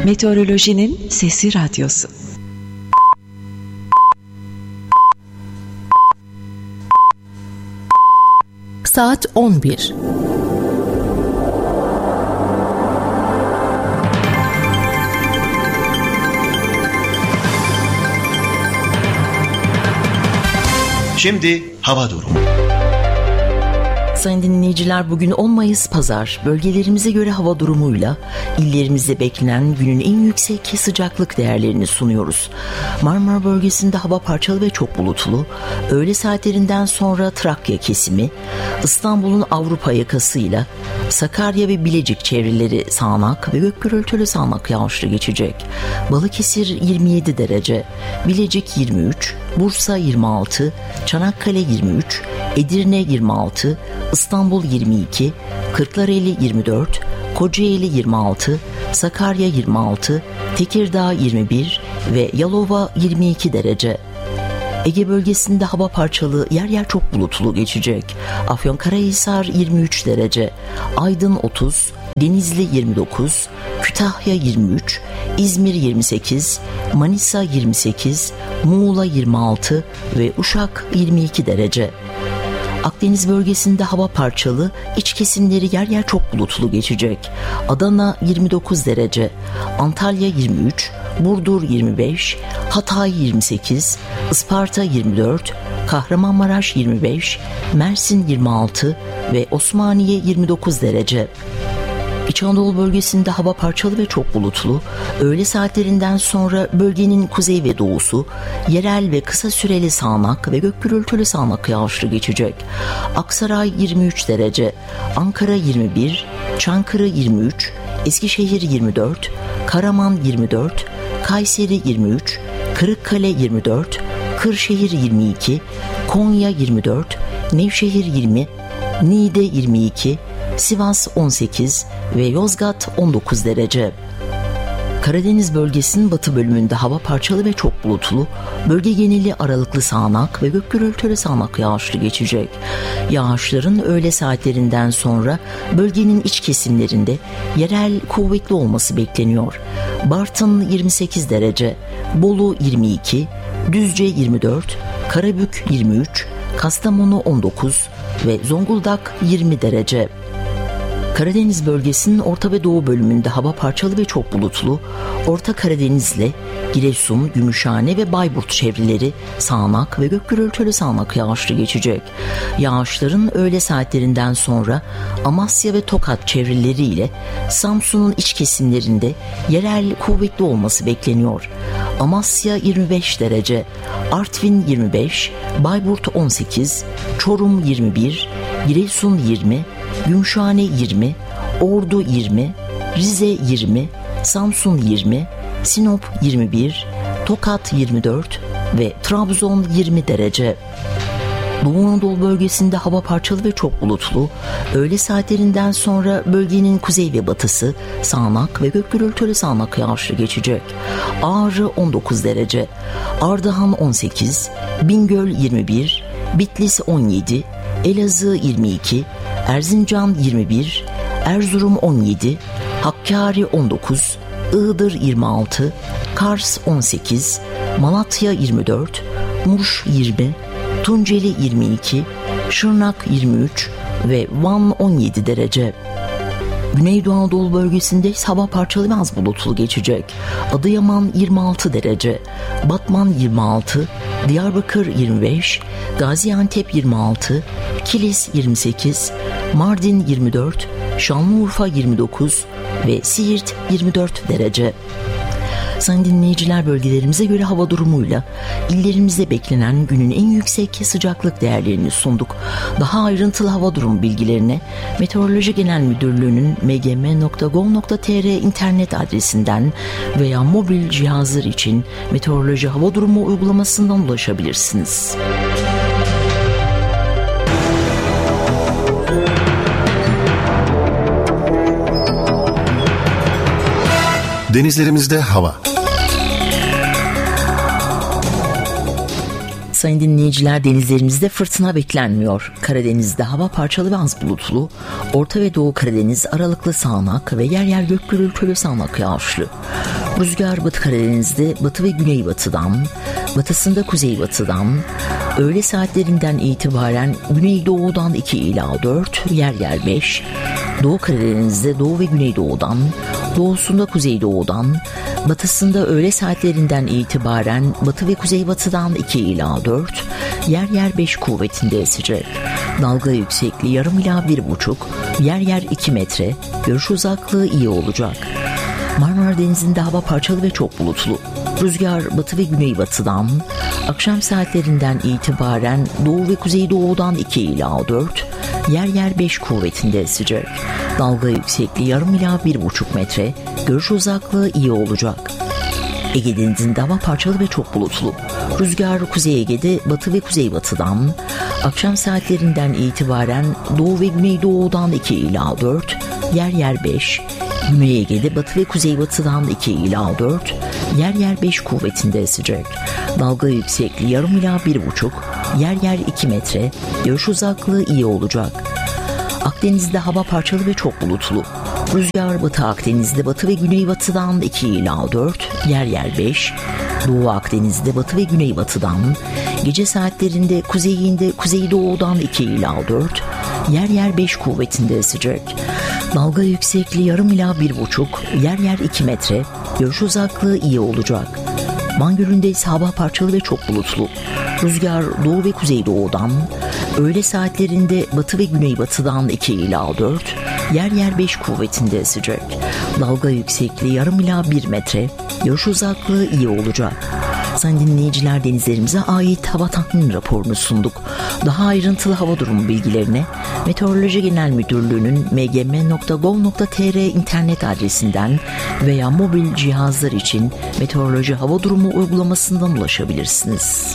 Meteorolojinin Sesi Radyosu. Saat 11. Şimdi hava durumu. Sayın dinleyiciler, bugün 10 Mayıs Pazar. Bölgelerimize göre hava durumuyla illerimizde beklenen günün en yüksek sıcaklık değerlerini sunuyoruz. Marmara bölgesinde hava parçalı ve çok bulutlu. Öğle saatlerinden sonra Trakya kesimi, İstanbul'un Avrupa yakasıyla Sakarya ve Bilecik çevreleri sağanak ve gök gürültülü sağanak yağışlı geçecek. Balıkesir 27 derece, Bilecik 23, Bursa 26, Çanakkale 23, Edirne 26, İstanbul 22, Kırklareli 24, Kocaeli 26, Sakarya 26, Tekirdağ 21 ve Yalova 22 derece. Ege bölgesinde hava parçalı, yer yer çok bulutlu geçecek. Afyonkarahisar 23 derece, Aydın 30, Denizli 29, Kütahya 23, İzmir 28, Manisa 28, Muğla 26 ve Uşak 22 derece. Akdeniz bölgesinde hava parçalı, iç kesimleri yer yer çok bulutlu geçecek. Adana 29 derece, Antalya 23, Burdur 25, Hatay 28, Isparta 24, Kahramanmaraş 25, Mersin 26 ve Osmaniye 29 derece. İç Anadolu bölgesinde hava parçalı ve çok bulutlu. Öğle saatlerinden sonra bölgenin kuzey ve doğusu yerel ve kısa süreli sağanak ve gök gürültülü sağanak yağışlı geçecek. Aksaray 23 derece, Ankara 21, Çankırı 23, Eskişehir 24, Karaman 24, Kayseri 23, Kırıkkale 24, Kırşehir 22, Konya 24, Nevşehir 20, Niğde 22, Sivas 18 ve Yozgat 19 derece. Karadeniz bölgesinin batı bölümünde hava parçalı ve çok bulutlu, bölge geneli aralıklı sağanak ve gök gürültülü sağanak yağışlı geçecek. Yağışların öğle saatlerinden sonra bölgenin iç kesimlerinde yerel kuvvetli olması bekleniyor. Bartın 28 derece, Bolu 22, Düzce 24, Karabük 23, Kastamonu 19 ve Zonguldak 20 derece. Karadeniz bölgesinin orta ve doğu bölümünde hava parçalı ve çok bulutlu, Orta Karadeniz'le Giresun, Gümüşhane ve Bayburt çevreleri sağanak ve gök gürültülü sağanak yağışlı geçecek. Yağışların öğle saatlerinden sonra Amasya ve Tokat çevreleriyle Samsun'un iç kesimlerinde yerel kuvvetli olması bekleniyor. Amasya 25 derece, Artvin 25, Bayburt 18, Çorum 21, Giresun 20, Gümüşhane 20, Ordu 20, Rize 20, Samsun 20, Sinop 21, Tokat 24 ve Trabzon 20 derece. Doğu Anadolu bölgesinde hava parçalı ve çok bulutlu. Öğle saatlerinden sonra bölgenin kuzey ve batısı sağanak ve gök gürültülü sağanak yağışlı geçecek. Ağrı 19 derece, Ardahan 18, Bingöl 21, Bitlis 17, Elazığ 22, Erzincan 21, Erzurum 17, Hakkari 19, Iğdır 26, Kars 18, Malatya 24, Muş 20, Tunceli 22, Şırnak 23 ve Van 17 derece. Güneydoğu Anadolu bölgesinde hava parçalı ve az bulutlu geçecek. Adıyaman 26 derece, Batman 26, Diyarbakır 25, Gaziantep 26, Kilis 28, Mardin 24, Şanlıurfa 29 ve Siirt 24 derece. Sayın dinleyiciler, bölgelerimize göre hava durumuyla illerimizde beklenen günün en yüksek sıcaklık değerlerini sunduk. Daha ayrıntılı hava durumu bilgilerine Meteoroloji Genel Müdürlüğü'nün mgm.gov.tr internet adresinden veya mobil cihazlar için Meteoroloji Hava Durumu uygulamasından ulaşabilirsiniz. Denizlerimizde hava. Sayın dinleyiciler, denizlerimizde fırtına beklenmiyor. Karadeniz'de hava parçalı ve az bulutlu. Orta ve Doğu Karadeniz aralıklı sağanak ve yer yer gök gürültülü sağanak yağışlı. Rüzgar Batı Karadeniz'de batı ve güneybatıdan, batısında kuzeybatıdan, öğle saatlerinden itibaren güneydoğudan 2 ila 4, yer yer 5, Doğu Karadeniz'de doğu ve güneydoğudan, doğusunda kuzeydoğudan, batısında öğle saatlerinden itibaren batı ve kuzeybatıdan 2 ila 4, yer yer 5 kuvvetinde esecek. Dalga yüksekliği yarım ila 1,5, yer yer 2 metre, görüş uzaklığı iyi olacak. Marmara Denizi'nde hava parçalı ve çok bulutlu. Rüzgar batı ve güneybatıdan, akşam saatlerinden itibaren doğu ve kuzeydoğudan 2 ila 4, yer yer 5 kuvvetinde esecek. Dalga yüksekliği yarım ila 1,5 metre, görüş uzaklığı iyi olacak. Ege Denizi'nde hava parçalı ve çok bulutlu. Rüzgar Kuzey Ege'de batı ve kuzeybatıdan, akşam saatlerinden itibaren doğu ve güneydoğudan 2 ila 4, yer yer 5, Güney Ege'de batı ve kuzeybatıdan 2 ila 4, yer yer 5 kuvvetinde esecek. Dalga yüksekliği yarım ila 1,5, yer yer 2 metre, görüş uzaklığı iyi olacak. Akdeniz'de hava parçalı ve çok bulutlu. Rüzgar Batı Akdeniz'de batı ve güneybatıdan 2 ila 4, yer yer 5, Doğu Akdeniz'de batı ve güneybatıdan, gece saatlerinde kuzeyinde kuzeydoğudan 2 ila 4, yer yer 5 kuvvetinde esecek. Dalga yüksekliği yarım ila 1,5, yer yer 2 metre, görüş uzaklığı iyi olacak. Van Gölü'nde ise hava parçalı ve çok bulutlu. Rüzgar doğu ve kuzeydoğudan, öğle saatlerinde batı ve güneybatıdan 2 ila 4, yer yer 5 kuvvetinde esecek. Dalga yüksekliği yarım ila 1 metre, görüş uzaklığı iyi olacak. Sayın dinleyiciler, denizlerimize ait hava tahmin raporunu sunduk. Daha ayrıntılı hava durumu bilgilerine Meteoroloji Genel Müdürlüğü'nün mgm.gov.tr internet adresinden veya mobil cihazlar için meteoroloji hava durumu uygulamasından ulaşabilirsiniz.